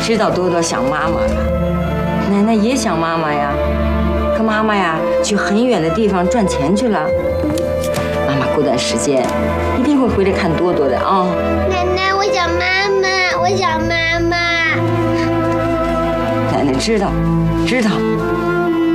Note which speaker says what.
Speaker 1: 知道多多想妈妈了，奶奶也想妈妈呀。可妈妈呀，去很远的地方赚钱去了。妈妈过段时间一定会回来看多多的啊。
Speaker 2: 奶奶，我想妈妈，我想妈妈。
Speaker 1: 奶奶知道，知道。